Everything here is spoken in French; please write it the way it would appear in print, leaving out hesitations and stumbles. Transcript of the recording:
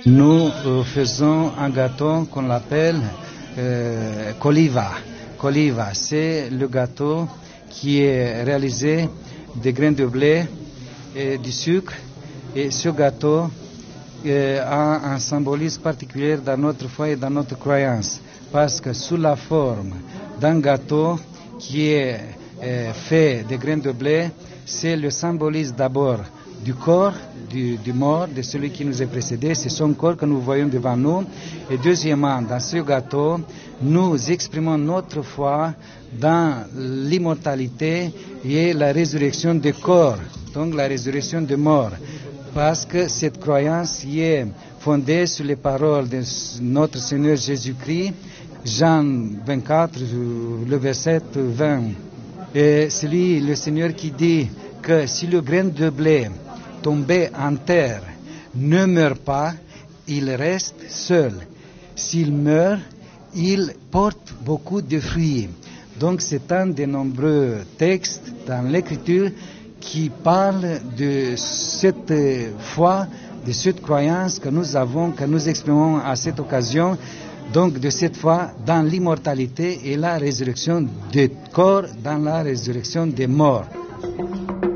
nous faisons un gâteau qu'on appelle coliva. Coliva, c'est le gâteau qui est réalisé des grains de blé et du sucre. Et ce gâteau a un symbolisme particulier dans notre foi et dans notre croyance. Parce que sous la forme d'un gâteau qui est fait de grains de blé, c'est le symbolisme d'abord du corps du mort, de celui qui nous est précédé, c'est son corps que nous voyons devant nous. Et deuxièmement, dans ce gâteau, nous exprimons notre foi dans l'immortalité et la résurrection du corps, donc la résurrection des morts. Parce que cette croyance y est fondée sur les paroles de notre Seigneur Jésus-Christ, Jean 24, le verset 20. Et c'est lui, le Seigneur, qui dit que si le grain de blé tombé en terre ne meurt pas, il reste seul. S'il meurt, il porte beaucoup de fruits. Donc c'est un des nombreux textes dans l'Écriture qui parle de cette foi, de cette croyance que nous avons, que nous exprimons à cette occasion, donc de cette foi dans l'immortalité et la résurrection des corps, dans la résurrection des morts.